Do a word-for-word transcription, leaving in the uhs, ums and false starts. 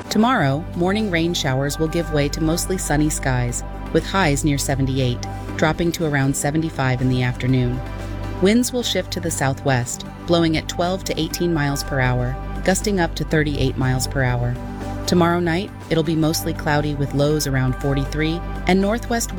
Tomorrow, morning rain showers will give way to mostly sunny skies, with highs near seventy-eight, dropping to around seventy-five in the afternoon. Winds will shift to the southwest, blowing at twelve to eighteen miles per hour, gusting up to thirty-eight miles per hour. Tomorrow night, it'll be mostly cloudy with lows around forty-three and northwest